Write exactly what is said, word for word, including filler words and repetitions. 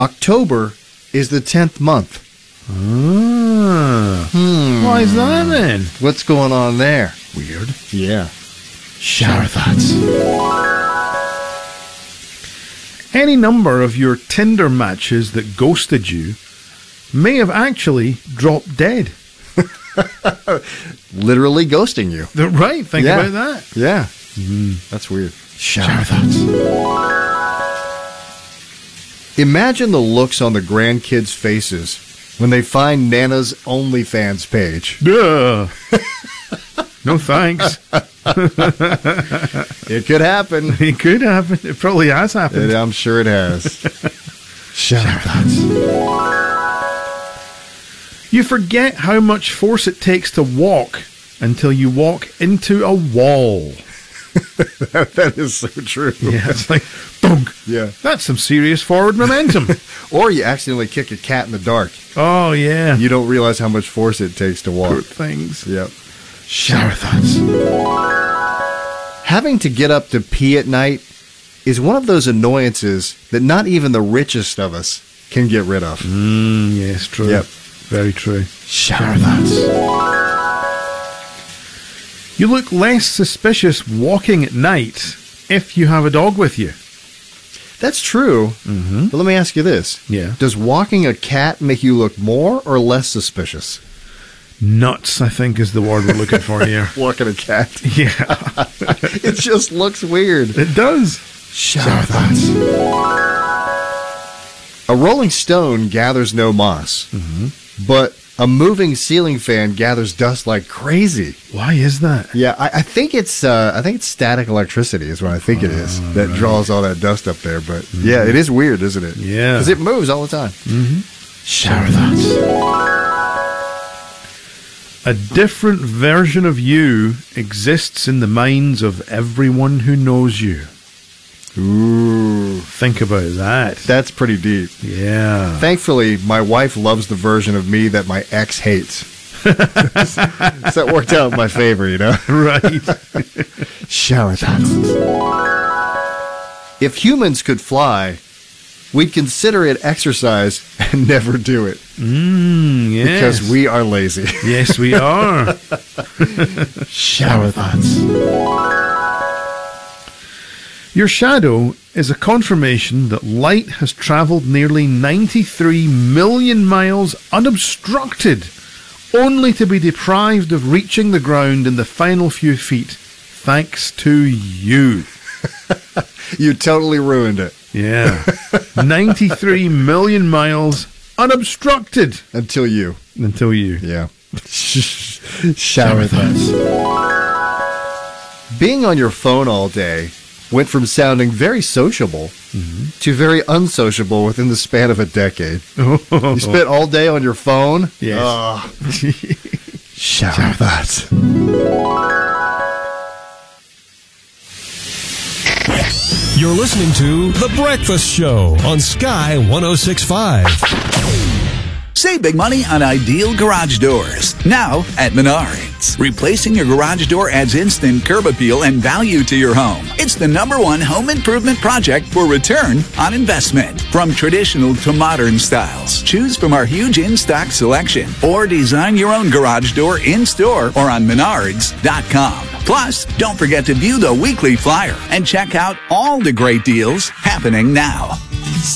October is the tenth month. Ah. Hmm. Why is that then? What's going on there? Weird. Yeah. Shower thoughts. Any number of your Tinder matches that ghosted you may have actually dropped dead. Literally ghosting you. They're right. Think Yeah. about that. Yeah. Mm, that's weird. Shower thoughts. Imagine the looks on the grandkids' faces when they find Nana's OnlyFans page. Duh. No thanks. It could happen. It could happen. It probably has happened. It, I'm sure it has. Shower thoughts. You forget how much force it takes to walk until you walk into a wall. that, that is so true. Yeah, it's like, thunk. Yeah. That's some serious forward momentum. Or you accidentally kick a cat in the dark. Oh, yeah. You don't realize how much force it takes to walk. Good things. Yep. Shower thoughts. Having to get up to pee at night is one of those annoyances that not even the richest of us can get rid of. Mm, yes, true. Yep. Very true. Shower thoughts. You look less suspicious walking at night if you have a dog with you. That's true. Mm-hmm. But let me ask you this. Yeah. Does walking a cat make you look more or less suspicious? Nuts, I think, is the word we're looking for here. Walking a cat? Yeah. It just looks weird. It does. Shower thoughts. A rolling stone gathers no moss, Mm-hmm. but a moving ceiling fan gathers dust like crazy. Why is that? Yeah, I, I think it's uh, I think it's static electricity is what I think it is that right. draws all that dust up there. But yeah, it is weird, isn't it? Yeah. Because it moves all the time. Mm-hmm. Shower thoughts. A different version of you exists in the minds of everyone who knows you. Ooh, Think about that. that's pretty deep. Yeah. Thankfully, my wife loves the version of me that my ex hates. So that worked out in my favor, you know? Right. Shower thoughts. If humans could fly, we'd consider it exercise and never do it. Mm, yes. Because we are lazy. Yes, we are. Shower thoughts. Your shadow is a confirmation that light has traveled nearly ninety-three million miles unobstructed, only to be deprived of reaching the ground in the final few feet, thanks to you. You totally ruined it. Yeah. ninety-three million miles unobstructed. Until you. Until you. Yeah. Shower thoughts. Being on your phone all day went from sounding very sociable mm-hmm. to very unsociable within the span of a decade. You spent all day on your phone? Yes. Oh. Shower, Shower thoughts. You're listening to The Breakfast Show on Sky one oh six point five. Save big money on ideal garage doors. Now at Menards. Replacing your garage door adds instant curb appeal and value to your home. It's the number one home improvement project for return on investment. From traditional to modern styles, choose from our huge in-stock selection or design your own garage door in-store or on menards dot com. Plus, don't forget to view the weekly flyer and check out all the great deals happening now.